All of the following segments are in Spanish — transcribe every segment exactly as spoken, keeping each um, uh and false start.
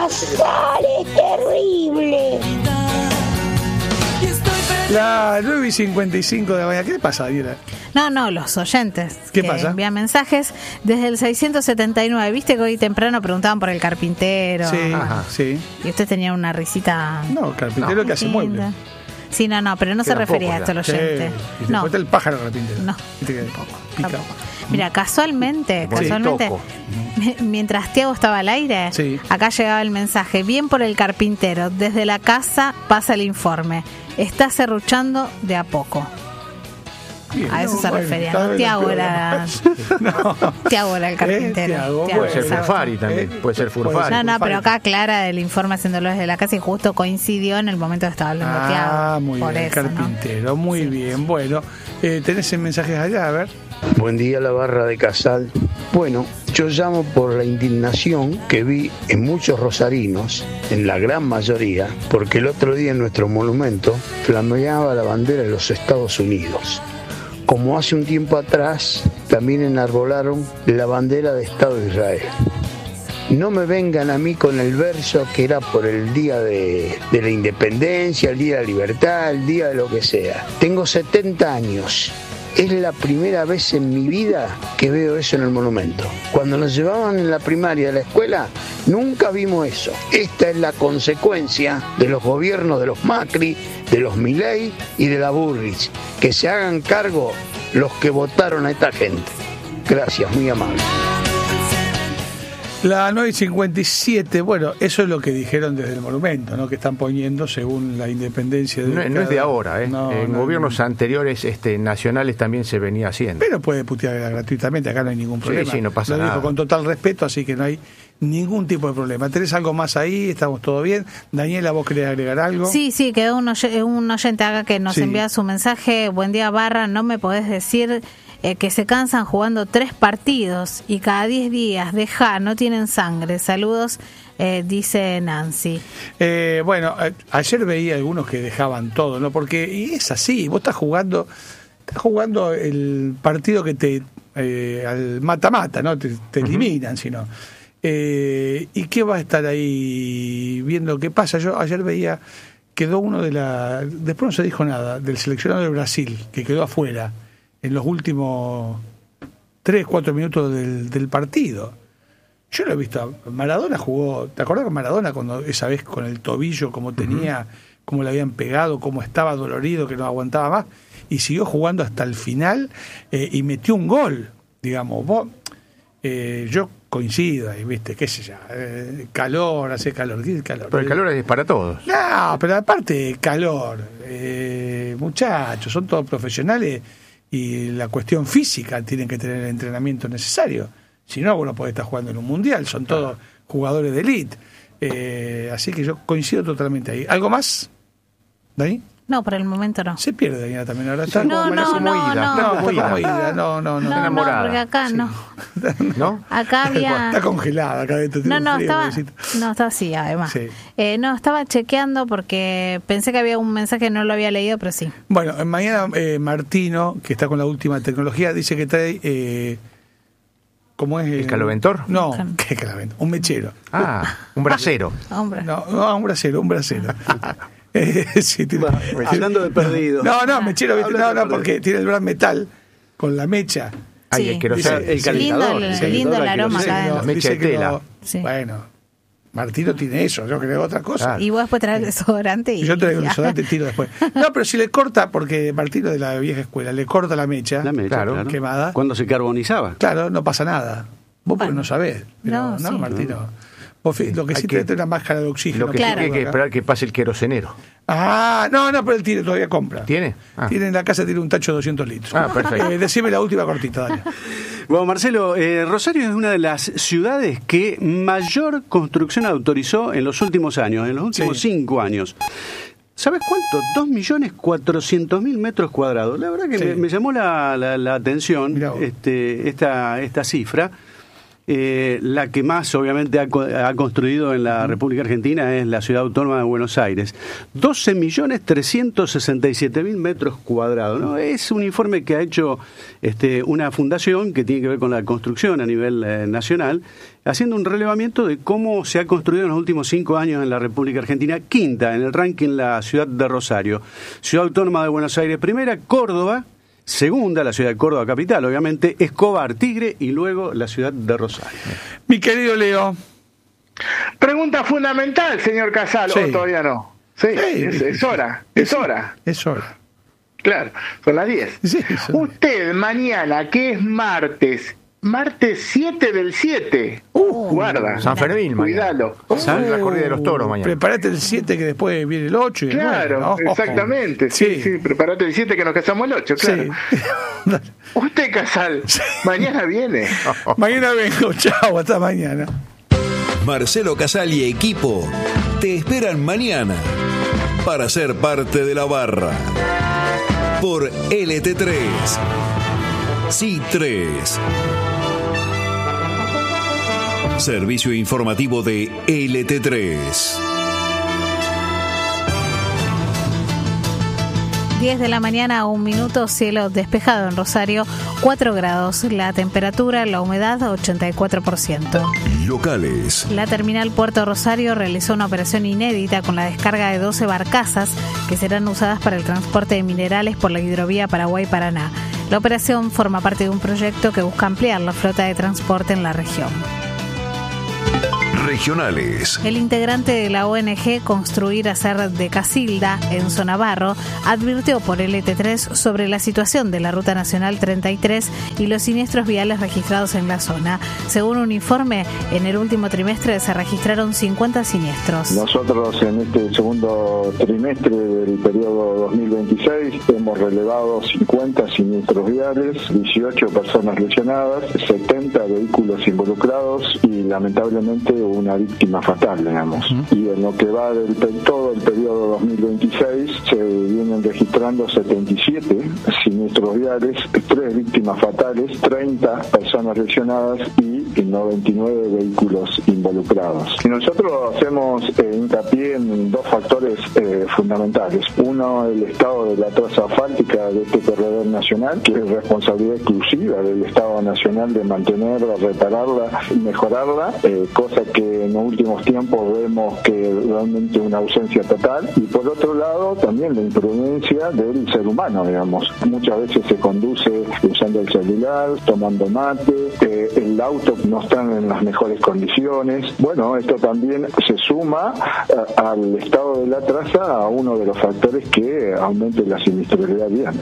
¡Sale terrible! La nueve y cincuenta y cinco de la mañana. ¿Qué le pasa, Daniela? No, no, los oyentes ¿Qué que pasa? envían mensajes desde el seiscientos setenta y nueve. Viste que hoy temprano preguntaban por el carpintero. Sí, Ajá. sí. Y usted tenía una risita. No, carpintero No, que hace linda. muebles. Sí, no, no, pero no se Quedan refería a pocos esto el Sí. oyente. Y después No, está el pájaro carpintero. no. Viste que pica. tampoco. Mira, casualmente, Como el casualmente, toco. mientras Tiago estaba al aire, Sí. acá llegaba el mensaje: bien por el carpintero, desde la casa pasa el informe. Está serruchando de a poco. Bien, A eso no, se bueno, refería, está ¿no? bien, Tiago pero- era, No. Tiago era el carpintero. Eh, Tiago, Tiago, Puede ser Bueno, Furfari también. eh, Puede ser puede Furfari. No, no, Furfari. pero acá aclara el informe haciéndolo desde la casa y justo coincidió en el momento que estaba hablando Tiago. Ah, muy Por bien, eso, ¿no? carpintero, muy bien. Bueno, eh, ¿tenés mensajes allá? A ver. Buen día, la barra de Casal. Bueno, yo llamo por la indignación que vi en muchos rosarinos, en la gran mayoría, porque el otro día en nuestro monumento flameaba la bandera de los Estados Unidos. Como hace un tiempo atrás, también enarbolaron la bandera de Estado de Israel. No me vengan a mí con el verso que era por el día de, de la independencia, el día de la libertad, el día de lo que sea. Tengo setenta años. Es la primera vez en mi vida que veo eso en el monumento. Cuando nos llevaban en la primaria de la escuela, nunca vimos eso. Esta es la consecuencia de los gobiernos de los Macri, de los Milei y de la Burris. Que se hagan cargo los que votaron a esta gente. Gracias, muy amable. La nueve y cincuenta y siete, bueno, eso es lo que dijeron desde el monumento, ¿no? Que están poniendo según la independencia de No, no es cada- de ahora, ¿eh? No, en no, gobiernos no. anteriores este, nacionales también se venía haciendo. Pero puede putear gratuitamente, acá no hay ningún Sí, problema. sí, no pasa Lo dijo nada. con total respeto, así que no hay ningún tipo de problema. ¿Tenés algo más ahí? ¿Estamos todo bien? Daniela, ¿vos querés agregar algo? Sí, sí, quedó un, oy- un oyente acá que nos Sí. envía su mensaje. Buen día, barra. No me podés decir eh, que se cansan jugando tres partidos y cada diez días. Deja, no tienen sangre. Saludos, eh, dice Nancy. Eh, bueno, a- ayer veía algunos que dejaban todo, ¿no? Porque y es así, vos estás jugando, estás jugando el partido que te eh, al mata-mata, ¿no? Te, te eliminan, si no. Eh, ¿Y qué va a estar ahí viendo qué pasa? Yo ayer veía, quedó uno de la, después no se dijo nada, del seleccionado de Brasil, que quedó afuera en los últimos tres, cuatro minutos del, del partido. Yo lo he visto. Maradona jugó. ¿Te acordás con Maradona cuando esa vez con el tobillo, cómo tenía, cómo le habían pegado, cómo estaba dolorido, que no aguantaba más? Y siguió jugando hasta el final eh, y metió un gol, digamos. Vos, eh, yo coincido ahí, ¿viste? ¿Qué sé yo? Eh, calor, hace calor. ¿Qué calor? Pero el calor es para todos. No, pero aparte, calor. Eh, muchachos, son todos profesionales y la cuestión física tienen que tener el entrenamiento necesario. Si no, vos no podés estar jugando en un mundial. Son todos jugadores de elite. Eh, así que yo coincido totalmente ahí. ¿Algo más, Dani? No, por el momento no. Se pierde Daniela también ahora. Está No, como- no, como no, ida. no. No, está Como como ida. ida. No, no, no. No, no, enamorada. porque acá no. ¿No? Acá había... Está congelada acá dentro. tiene No, un no, frío, estaba, pobrecito. no, estaba así, además. Sí. Eh, no, estaba chequeando porque pensé que había un mensaje, no lo había leído, pero sí. Bueno, mañana eh, Martino, que está con la última tecnología, dice que trae... Eh, ¿Cómo es? ¿El caloventor? No, ¿qué caloventor? Un mechero. Ah, un brasero. Hombre. No, no, un brasero, un brasero. Eh, sí, tiene- tiene- Hablando de perdido. No, no, mechero, ¿viste? no, Hablando no, de porque tiene el gran metal con la mecha. Ay, Sí. el queroseno. Dice- El sí, calentador. Lindo el- Sí, lindo el el aroma queroseno. acá no, La mecha dice de que tela. no- Sí. Bueno, Martino tiene eso, yo creo otra cosa. Claro. Y vos después traes el desodorante y... Y yo traigo el ya. desodorante y tiro después. No, pero si le corta, porque Martino de la vieja escuela, le corta la mecha, La mecha, Claro, claro. quemada. Cuando se carbonizaba. claro, no pasa nada. Vos porque Bueno. no sabés. Pero, No, no, sí. Martino. Vos fi- lo que Hay sí que- tenés es una máscara de oxígeno. Lo que Claro. sí que hay que acá. esperar que pase el querosenero. Ah, no, no, pero él tiene, todavía compra. ¿Tiene? Ah. Tiene en la casa, tiene un tacho de doscientos litros. Ah, perfecto. Eh, decime la última cortita, dale. Bueno, Marcelo, eh, Rosario es una de las ciudades que mayor construcción autorizó en los últimos años, en los últimos Sí. cinco años. ¿Sabes cuánto? dos millones cuatrocientos mil metros cuadrados. La verdad que Sí. me, me llamó la, la- la atención Mirá vos. este, esta, esta cifra. Eh, la que más obviamente ha, ha construido en la República Argentina es la Ciudad Autónoma de Buenos Aires. doce millones trescientos sesenta y siete mil metros cuadrados, ¿no? Es un informe que ha hecho este, una fundación que tiene que ver con la construcción a nivel eh, nacional, haciendo un relevamiento de cómo se ha construido en los últimos cinco años en la República Argentina. Quinta en el ranking la ciudad de Rosario. Ciudad Autónoma de Buenos Aires primera, Córdoba segunda, la ciudad de Córdoba capital, obviamente, Escobar, Tigre y luego la ciudad de Rosario. Mi querido Leo. Pregunta fundamental, señor Casal, Sí. o todavía no. Sí, Sí. es, es hora, es hora. Es hora. Claro, son las diez. Sí, son- Usted mañana, que es martes, martes siete del siete, uh, guarda, San Fermín, mañana. cuidalo. Sale la corrida de los toros mañana. Prepárate el siete que después viene el ocho y el Claro, nueve, ¿no? exactamente. Sí, sí, Sí. prepárate el siete que nos casamos el ocho, claro. Sí. Usted, Casal, mañana viene. Mañana vengo, chao, hasta mañana. Marcelo Casal y equipo te esperan mañana para ser parte de la barra por L T tres. Sí tres. Servicio informativo de L T tres. diez de la mañana, un minuto, cielo despejado en Rosario, cuatro grados, la temperatura, la humedad ochenta y cuatro por ciento. Locales. La terminal Puerto Rosario realizó una operación inédita con la descarga de doce barcazas que serán usadas para el transporte de minerales por la hidrovía Paraguay-Paraná. La operación forma parte de un proyecto que busca ampliar la flota de transporte en la región. Regionales. El integrante de la O N G Construir Hacer de Casilda, Enzo Navarro, advirtió por L T tres sobre la situación de la Ruta Nacional treinta y tres y los siniestros viales registrados en la zona. Según un informe, en el último trimestre se registraron cincuenta siniestros. Nosotros en este segundo trimestre del periodo dos mil veintiséis hemos relevado cincuenta siniestros viales, dieciocho personas lesionadas, setenta vehículos involucrados y lamentablemente una víctima fatal, digamos. Y en lo que va del todo el periodo dos mil veintiséis se vienen registrando setenta y siete siniestros viales, tres víctimas fatales, treinta personas lesionadas y noventa y nueve vehículos involucrados. Y nosotros hacemos eh, hincapié en dos factores eh, fundamentales. Uno, el estado de la traza asfáltica de este corredor nacional, que es responsabilidad exclusiva del Estado Nacional de mantenerla, repararla y mejorarla, eh, cosa que en los últimos tiempos vemos que realmente una ausencia total. Y por otro lado, también la imprudencia del ser humano, digamos. Muchas veces se conduce usando el celular, tomando mate, eh, el auto no está en las mejores condiciones. Bueno, esto también se suma a, al estado de la traza a uno de los factores que aumente la siniestralidad vial.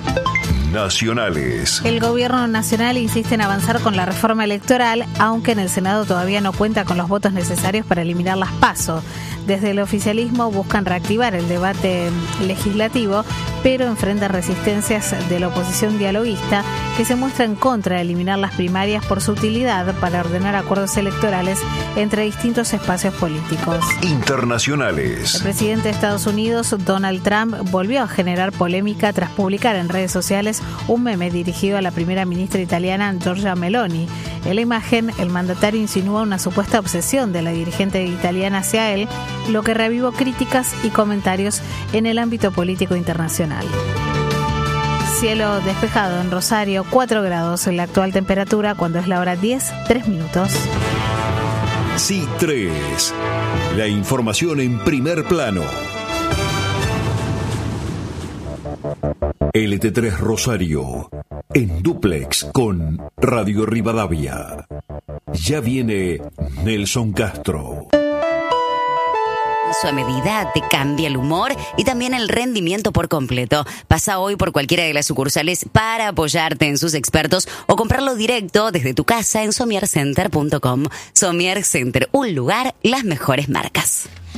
Nacionales. El gobierno nacional insiste en avanzar con la reforma electoral, aunque en el Senado todavía no cuenta con los votos necesarios para eliminar las PASO. Desde el oficialismo buscan reactivar el debate legislativo, pero enfrentan resistencias de la oposición dialoguista que se muestra en contra de eliminar las primarias por su utilidad para ordenar acuerdos electorales entre distintos espacios políticos. El Internacionales. presidente de Estados Unidos, Donald Trump, volvió a generar polémica tras publicar en redes sociales un meme dirigido a la primera ministra italiana Giorgia Meloni. En la imagen, el mandatario insinúa una supuesta obsesión de la dirigente italiana hacia él, lo que reavivó críticas y comentarios en el ámbito político internacional. Cielo despejado en Rosario, cuatro grados en la actual temperatura, cuando es la hora diez, tres minutos. Sí tres. La información en primer plano. L T tres Rosario, en dúplex con Radio Rivadavia. Ya viene Nelson Castro. Su a medida te cambia el humor y también el rendimiento por completo. Pasa hoy por cualquiera de las sucursales para apoyarte en sus expertos o comprarlo directo desde tu casa en somier center punto com. Somier Center, un lugar, las mejores marcas.